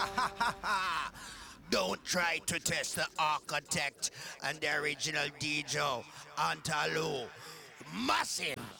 Don't try to test the architect and the original DJ Antalu. Massive.